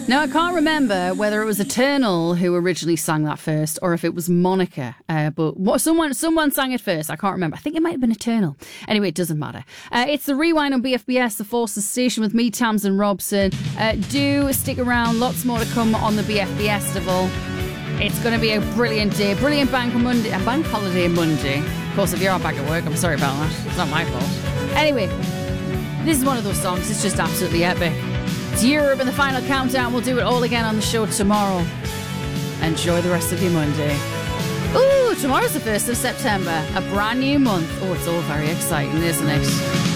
Now, I can't remember whether it was Eternal who originally sang that first or if it was Monica, but someone sang it first. I can't remember. I think it might have been Eternal. Anyway, it doesn't matter. It's The Rewind on BFBS, the Forces Station with me, Tamsin Robson. Do stick around. Lots more to come on the BFBS Festival. It's going to be a brilliant day, brilliant bank holiday Monday. Of course, if you're out back at work, I'm sorry about that. It's not my fault. Anyway, this is one of those songs. It's just absolutely epic. It's Europe and the final countdown. We'll do it all again on the show tomorrow. Enjoy the rest of your Monday. Ooh, tomorrow's the 1st of September. A brand new month. Oh, it's all very exciting, isn't it?